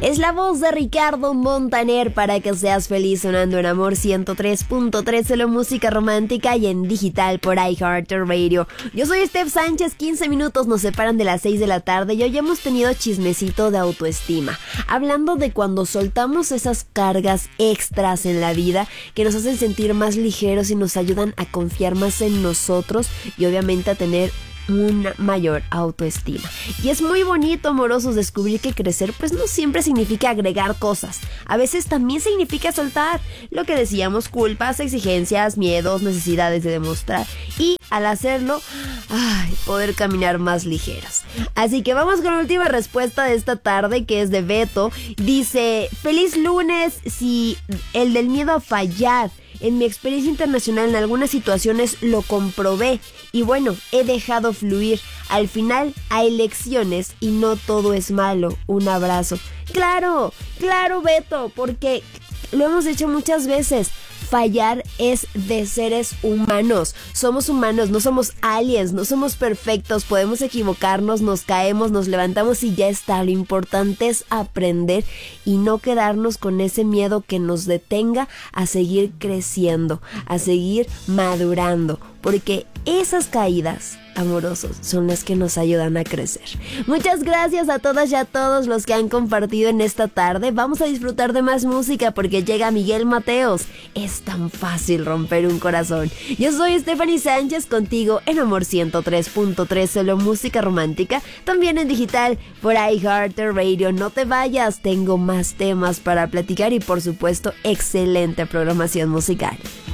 Es la voz de Ricardo Montaner para que seas feliz, sonando en Amor 103.3, solo música romántica y en digital por iHeartRadio. Yo soy Steph Sánchez, 15 minutos nos separan de las 6 de la tarde y hoy hemos tenido chismecito de autoestima, hablando de cuando soltamos esas cargas extras en la vida que nos hacen sentir más ligeros y nos ayudan a confiar más en nosotros y obviamente a tener una mayor autoestima. Y es muy bonito, amorosos, descubrir que crecer pues no siempre significa agregar cosas. A veces también significa soltar lo que decíamos, culpas, exigencias, miedos, necesidades de demostrar. Y al hacerlo, poder caminar más ligeros. Así que vamos con la última respuesta de esta tarde, que es de Beto. Dice: feliz lunes. Si el del miedo a fallar. En mi experiencia internacional en algunas situaciones lo comprobé y bueno, he dejado fluir. Al final hay lecciones y no todo es malo. Un abrazo. Claro, Beto, porque lo hemos dicho muchas veces. Fallar es de seres humanos. Somos humanos, no somos aliens, no somos perfectos. Podemos equivocarnos, nos caemos, nos levantamos y ya está. Lo importante es aprender y no quedarnos con ese miedo que nos detenga a seguir creciendo, a seguir madurando. Porque esas caídas, amorosos, son las que nos ayudan a crecer. Muchas gracias a todas y a todos los que han compartido en esta tarde. Vamos a disfrutar de más música porque llega Miguel Mateos. Es tan fácil romper un corazón. Yo soy Stephanie Sánchez, contigo en Amor 103.3, solo música romántica, también en digital por iHeartRadio. No te vayas, tengo más temas para platicar y por supuesto excelente programación musical.